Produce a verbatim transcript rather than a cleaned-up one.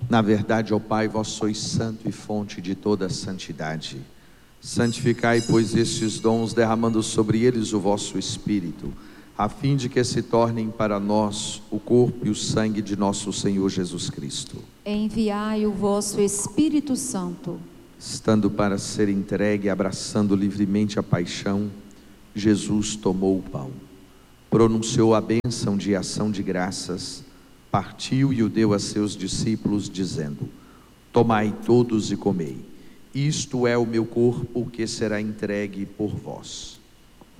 Na verdade, ó Pai, vós sois santo e fonte de toda santidade. Santificai, pois, estes dons, derramando sobre eles o vosso Espírito, a fim de que se tornem para nós o corpo e o sangue de nosso Senhor Jesus Cristo. Enviai o vosso Espírito Santo. Estando para ser entregue, abraçando livremente a paixão, Jesus tomou o pão, pronunciou a bênção de ação de graças, partiu e o deu a seus discípulos, dizendo: tomai todos e comei, isto é o meu corpo que será entregue por vós.